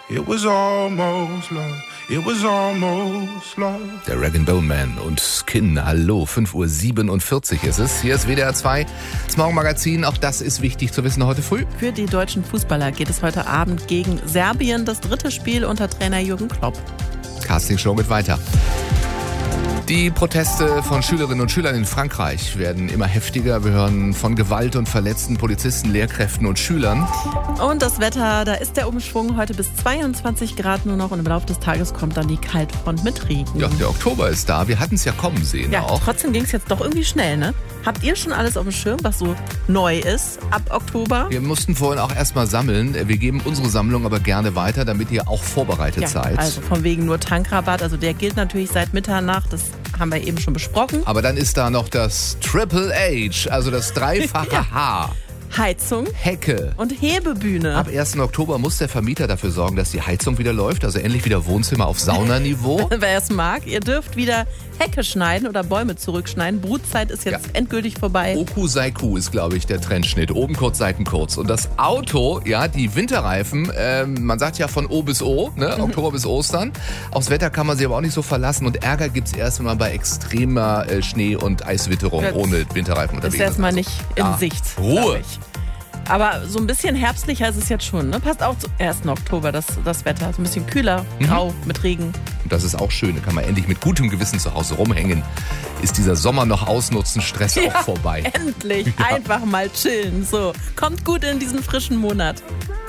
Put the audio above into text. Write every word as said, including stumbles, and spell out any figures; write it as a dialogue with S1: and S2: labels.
S1: It was almost love. It was almost love.
S2: Der Rag and Bone Man und Skin. Hallo, fünf Uhr siebenundvierzig ist es. Hier ist W D R zwei, das Morgenmagazin. Auch das ist wichtig zu wissen heute früh.
S3: Für die deutschen Fußballer geht es heute Abend gegen Serbien. Das dritte Spiel unter Trainer Jürgen Klopp.
S2: Castingshow geht weiter. Die Proteste von Schülerinnen und Schülern in Frankreich werden immer heftiger. Wir hören von Gewalt und verletzten Polizisten, Lehrkräften und Schülern.
S3: Und das Wetter, da ist der Umschwung heute bis zweiundzwanzig Grad nur noch und im Laufe des Tages kommt dann die Kaltfront mit Regen.
S2: Ja, der Oktober ist da. Wir hatten es ja kommen sehen
S3: ja,
S2: auch.
S3: Trotzdem ging es jetzt doch irgendwie schnell, ne? Habt ihr schon alles auf dem Schirm, was so neu ist ab Oktober?
S2: Wir mussten vorhin auch erstmal sammeln. Wir geben unsere Sammlung aber gerne weiter, damit ihr auch vorbereitet
S3: Ja,
S2: seid.
S3: also von wegen nur Tankrabatt. Also der gilt natürlich seit Mitternacht. Das haben wir eben schon besprochen.
S2: Aber dann ist da noch das Triple H, also das dreifache
S3: Ja.
S2: H.
S3: Heizung
S2: Hecke.
S3: und Hebebühne.
S2: Ab ersten Oktober muss der Vermieter dafür sorgen, dass die Heizung wieder läuft, also endlich wieder Wohnzimmer auf Saunaniveau.
S3: Wer es mag, ihr dürft wieder Hecke schneiden oder Bäume zurückschneiden. Brutzeit ist jetzt
S2: Ja.
S3: endgültig vorbei.
S2: Oku Saiku ist, glaube ich, der Trendschnitt. Oben kurz, Seiten kurz. Und das Auto, ja, die Winterreifen, ähm, man sagt ja von O bis O, ne,
S3: Mhm.
S2: Oktober bis Ostern. Aufs Wetter kann man sich aber auch nicht so verlassen. Und Ärger gibt's erst, wenn man bei extremer äh, Schnee- und Eiswitterung
S3: Das
S2: ohne Winterreifen unterwegs
S3: Ist
S2: ist.
S3: erstmal nicht in
S2: Ja.
S3: Sicht.
S2: Ruhe.
S3: glaub ich. Aber so ein bisschen herbstlicher ist es jetzt schon. Ne? Passt auch zum ersten Oktober das, das Wetter. So ein bisschen kühler, grau, mit Regen.
S2: Und das ist auch schön. Da kann man endlich mit gutem Gewissen zu Hause rumhängen. Ist dieser Sommer noch ausnutzen, Stress auch vorbei.
S3: Endlich. Einfach mal chillen. So, kommt gut in diesen frischen Monat.